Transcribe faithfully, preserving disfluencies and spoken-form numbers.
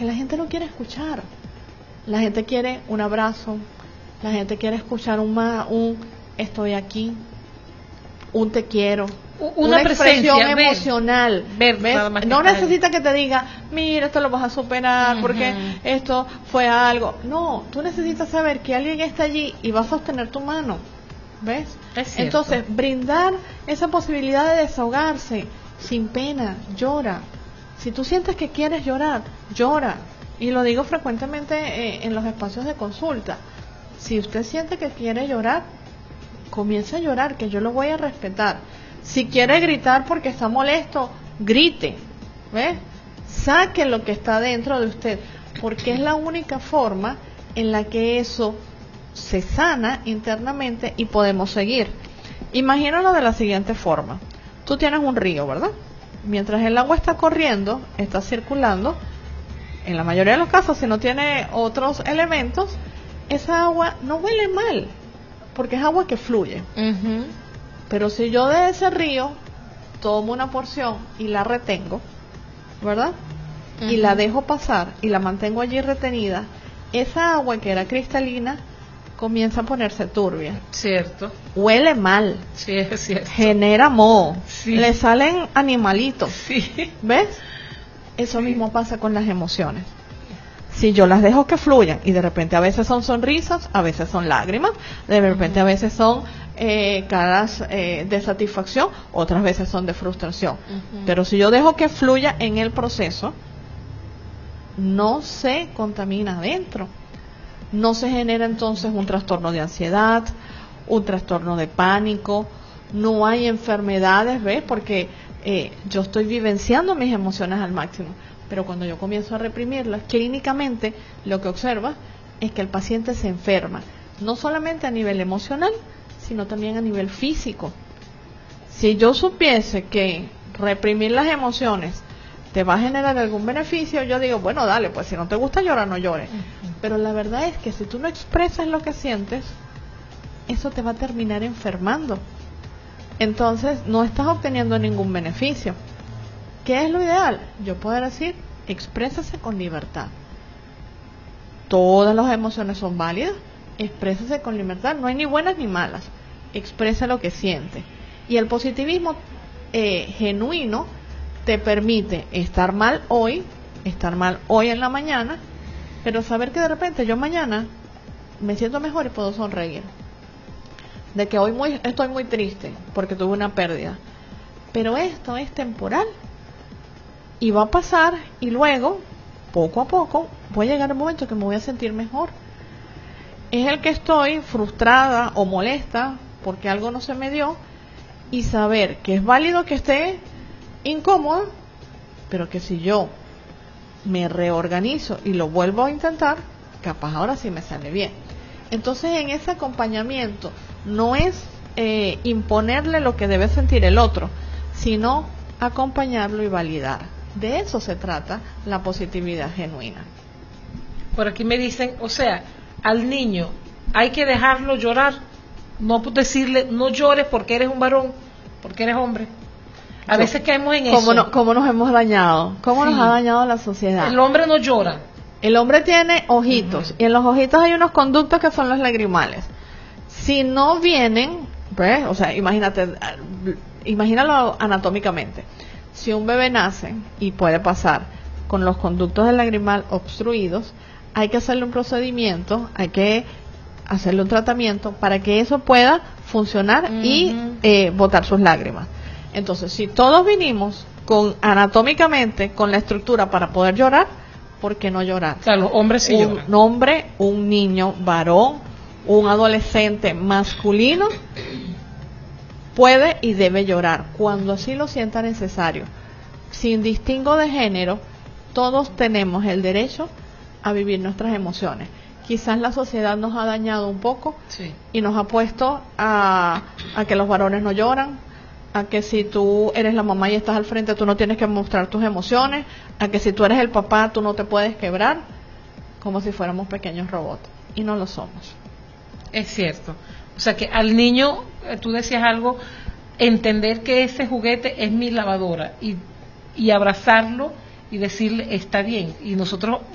que la gente no quiere escuchar. La gente quiere un abrazo, la gente quiere escuchar un, ma, un estoy aquí, un te quiero, una, una expresión presencia, emocional. Ver, ver, ¿ves? No necesita que te diga, mira, esto lo vas a superar, uh-huh. porque esto fue algo. No, tú necesitas saber que alguien está allí y va a sostener tu mano. ¿Ves? Entonces, brindar esa posibilidad de desahogarse sin pena, llora. Si tú sientes que quieres llorar, llora. Y lo digo frecuentemente eh, en los espacios de consulta. Si usted siente que quiere llorar, comience a llorar, que yo lo voy a respetar. Si quiere gritar porque está molesto, grite. ¿Ves? Saque lo que está dentro de usted, porque es la única forma en la que eso se sana internamente y podemos seguir. Imagínalo de la siguiente forma. Tú tienes un río, ¿verdad? Mientras el agua está corriendo, está circulando, en la mayoría de los casos, si no tiene otros elementos, esa agua no huele mal, porque es agua que fluye. Uh-huh. Pero si yo de ese río tomo una porción y la retengo, ¿verdad? Uh-huh. Y la dejo pasar y la mantengo allí retenida, esa agua que era cristalina comienza a ponerse turbia. Cierto. Huele mal. Sí, es cierto. Genera moho. Sí. Le salen animalitos. Sí. ¿Ves? Eso sí. mismo pasa con las emociones. Si yo las dejo que fluyan, y de repente a veces son sonrisas, a veces son lágrimas, de repente uh-huh. a veces son eh, caras eh, de satisfacción, otras veces son de frustración. Uh-huh. Pero si yo dejo que fluya en el proceso, no se contamina adentro. No se genera entonces un trastorno de ansiedad, un trastorno de pánico, no hay enfermedades, ¿ves? Porque eh, yo estoy vivenciando mis emociones al máximo, pero cuando yo comienzo a reprimirlas, clínicamente lo que observa es que el paciente se enferma, no solamente a nivel emocional, sino también a nivel físico. Si yo supiese que reprimir las emociones te va a generar algún beneficio, yo digo, bueno, dale, pues si no te gusta llorar, no llores. Uh-huh. Pero la verdad es que si tú no expresas lo que sientes, eso te va a terminar enfermando. Entonces, no estás obteniendo ningún beneficio. ¿Qué es lo ideal? Yo puedo decir, exprésase con libertad. Todas las emociones son válidas, exprésase con libertad, no hay ni buenas ni malas. Expresa lo que siente. Y el positivismo eh, genuino te permite estar mal hoy, estar mal hoy en la mañana, pero saber que de repente yo mañana me siento mejor y puedo sonreír. De que hoy muy, estoy muy triste porque tuve una pérdida, pero esto es temporal y va a pasar, y luego, poco a poco, voy a llegar a un momento que me voy a sentir mejor. Es el que estoy frustrada o molesta porque algo no se me dio, y saber que es válido que esté incómoda, pero que si yo me reorganizo y lo vuelvo a intentar, capaz ahora sí me sale bien. Entonces, en ese acompañamiento no es eh, imponerle lo que debe sentir el otro, sino acompañarlo y validar. De eso se trata la positividad genuina. Por aquí me dicen, o sea, al niño hay que dejarlo llorar, no decirle no llores porque eres un varón, porque eres hombre. A veces caemos en ¿Cómo eso. No, ¿Cómo nos hemos dañado? ¿Cómo sí. nos ha dañado la sociedad? El hombre no llora. El hombre tiene ojitos, uh-huh. y en los ojitos hay unos conductos que son los lagrimales. Si no vienen, ¿ves? O sea, imagínate, imagínalo anatómicamente. Si un bebé nace, y puede pasar, con los conductos del lagrimal obstruidos, hay que hacerle un procedimiento, hay que hacerle un tratamiento para que eso pueda funcionar uh-huh. y eh, botar sus lágrimas. Entonces, si todos vinimos con anatómicamente con la estructura para poder llorar, ¿por qué no llorar? Claro, los hombres sí lloran. Un hombre, un niño varón, un adolescente masculino puede y debe llorar cuando así lo sienta necesario. Sin distingo de género, todos tenemos el derecho a vivir nuestras emociones. Quizás la sociedad nos ha dañado un poco sí. y nos ha puesto a, a que los varones no lloran, a que si tú eres la mamá y estás al frente tú no tienes que mostrar tus emociones, a que si tú eres el papá tú no te puedes quebrar, como si fuéramos pequeños robots, y no lo somos. Es cierto. O sea que al niño, tú decías algo, entender que ese juguete es mi lavadora y, y abrazarlo y decirle está bien, y nosotros